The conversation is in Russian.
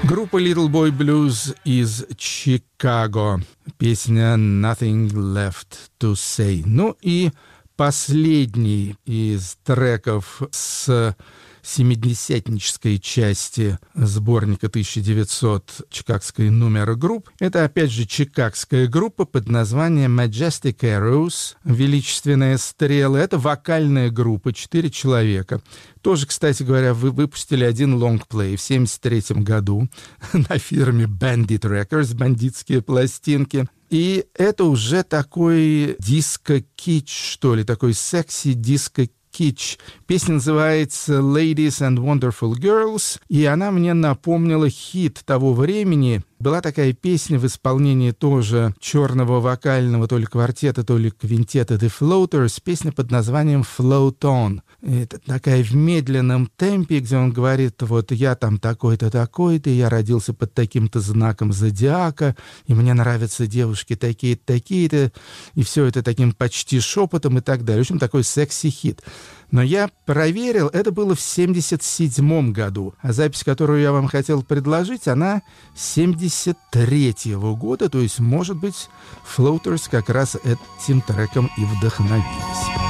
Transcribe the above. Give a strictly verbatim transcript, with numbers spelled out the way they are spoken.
Группа Little Boy Blues из Чикаго. Песня Nothing Left to Say. Ну и последний из треков с семидесятнической части сборника тысяча девятьсот чикагской номера групп. Это, опять же, чикагская группа под названием Majestic Arrows, величественные стрелы. Это вокальная группа, четыре человека. Тоже, кстати говоря, вы выпустили один лонгплей в семьдесят третьем году на фирме Bandit Records, бандитские пластинки. И это уже такой диско-кич, что ли, такой секси-диско-кич. Кич. Песня называется «Ladies and Wonderful Girls», и она мне напомнила хит того времени. Была такая песня в исполнении тоже черного вокального то ли квартета, то ли квинтета The Floaters, песня под названием «Float On». Это такая в медленном темпе, где он говорит, вот я там такой-то, такой-то, я родился под таким-то знаком зодиака, и мне нравятся девушки такие-то, такие-то, и все это таким почти шепотом и так далее. В общем, такой секси-хит. Но я проверил, это было в семьдесят седьмом году, а запись, которую я вам хотел предложить, она семьдесят третьего года, то есть, может быть, Floaters как раз этим треком и вдохновились.